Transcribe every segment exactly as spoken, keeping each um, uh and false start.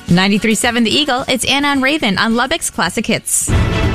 ninety-three point seven The Eagle. It's Anna and Raven on Lubbock's Classic Hits.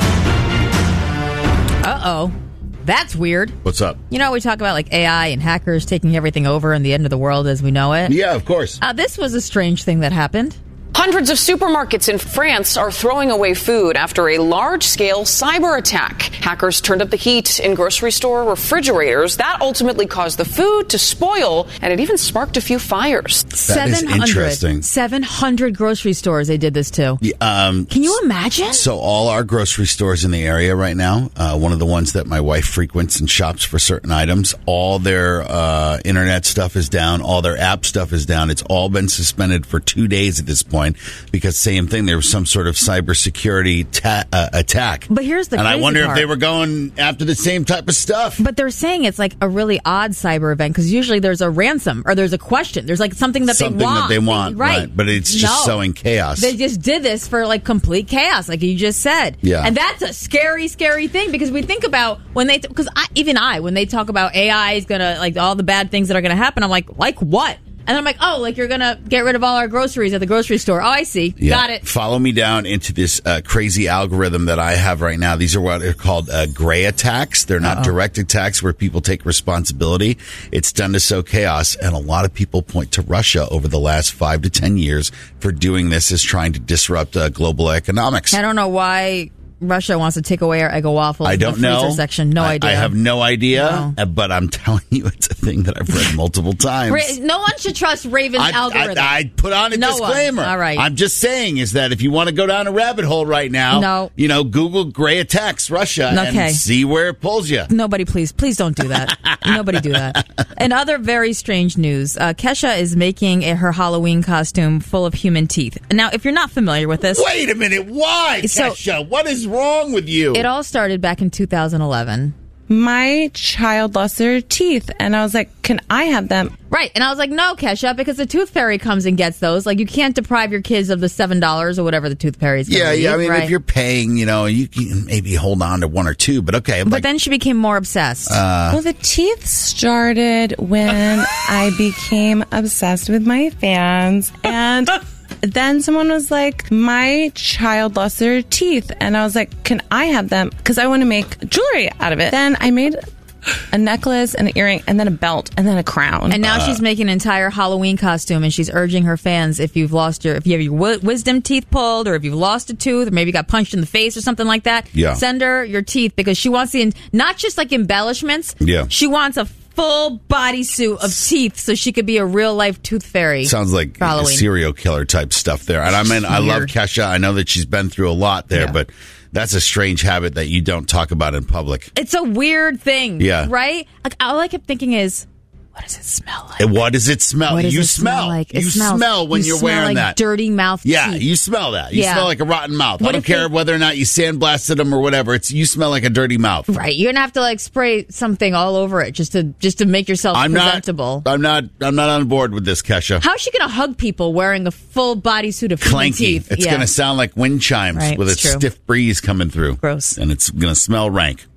Uh-oh. That's weird. What's up? You know, we talk about like A I and hackers taking everything over and the end of the world as we know it. Yeah, of course. Uh, this was a strange thing that happened. Hundreds of supermarkets in France are throwing away food after a large-scale cyber attack. Hackers turned up the heat in grocery store refrigerators. That ultimately caused the food to spoil, and it even sparked a few fires. That is interesting. seven hundred grocery stores they did this to. Yeah, um, Can you imagine? So all our grocery stores in the area right now, uh, one of the ones that my wife frequents and shops for certain items, all their uh, internet stuff is down. All their app stuff is down. It's all been suspended for two days at this point. Because same thing, there was some sort of cybersecurity ta- uh, attack. But here's the and crazy I wonder part. if they were going after the same type of stuff. But they're saying it's like a really odd cyber event because usually there's a ransom or there's a question. There's like something that something they want. that they want, right. right? But it's just No. sowing chaos. They just did this for like complete chaos, like you just said. Yeah. And that's a scary, scary thing because we think about when they, because I, even I, when they talk about A I is gonna like all the bad things that are gonna happen, I'm like, like what? And I'm like, oh, like you're going to get rid of all our groceries at the grocery store. Oh, I see. Yeah. Got it. Follow me down into this uh, crazy algorithm that I have right now. These are what are called uh, gray attacks. They're not Uh-oh. direct attacks where people take responsibility. It's done to sow chaos. And a lot of people point to Russia over the last five to ten years for doing this as trying to disrupt uh, global economics. I don't know why Russia wants to take away our Eggo waffles I don't in the freezer know. section. No I, idea. I have no idea, No. but I'm telling you, it's a thing that I've read multiple times. Ra- no one should trust Raven's I, algorithm. I, I put on a No disclaimer. one. All right. I'm just saying is that if you want to go down a rabbit hole right now, No. you know, Google gray attacks Russia Okay. and see where it pulls you. Nobody, please, please don't do that. Nobody do that. And other very strange news. Uh, Kesha is making a, her Halloween costume full of human teeth. Now, if you're not familiar with this, Wait a minute. Why, So- Kesha? What is wrong with you? it all started back in two thousand eleven. My child lost their teeth, and I was like, can I have them? Right. And I was like, no, Kesha, because the tooth fairy comes and gets those. Like, you can't deprive your kids of the seven dollars or whatever the tooth fairy is. yeah, yeah. I mean, right? if you're paying, you know, you can maybe hold on to one or two, but okay. But like, then she became more obsessed. Uh, Well, the teeth started when I became obsessed with my fans, and then someone was like, my child lost their teeth, and I was like, can I have them? Because I want to make jewelry out of it. Then I made a necklace, an earring, and then a belt, and then a crown. and now she's making an entire Halloween costume, and she's urging her fans, if you've lost your, if you have your wi- wisdom teeth pulled, or if you've lost a tooth, or maybe got punched in the face or something like that, Yeah. send her your teeth because she wants the, not just like embellishments, Yeah. she wants a full bodysuit of teeth so she could be a real life tooth fairy. Sounds like for Halloween. serial killer type stuff there. And I mean, I love Weird. Kesha. I know that she's been through a lot there, Yeah. but that's a strange habit that you don't talk about in public. It's a weird thing, Yeah. right? Like all I kept thinking is, what does it smell like? And what does it smell? What does you it smell like? It You smells- smell when you you're smell wearing like that. dirty mouth Yeah, teeth. you smell that. You Yeah. smell like a rotten mouth. What I don't if care they- whether or not you sandblasted them or whatever. It's you smell like a dirty mouth. Right, you're gonna have to like spray something all over it just to just to make yourself I'm presentable. not. I'm not. I'm not on board with this, Kesha. How's she gonna hug people wearing a full bodysuit of human Clanky. teeth? It's Yeah. going to sound like wind chimes Right, with a it's true. stiff breeze coming through. Gross. And it's going to smell rank.